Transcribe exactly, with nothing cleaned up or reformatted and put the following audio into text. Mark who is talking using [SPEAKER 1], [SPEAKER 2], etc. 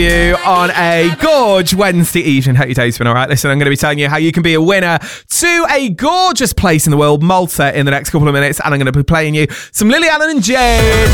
[SPEAKER 1] you on a gorge Wednesday evening. Hope your day's been all right. Listen, I'm going to be telling you how you can be a winner to a gorgeous place in the world, Malta, in the next couple of minutes, and I'm going to be playing you some Lily Allen and Jane.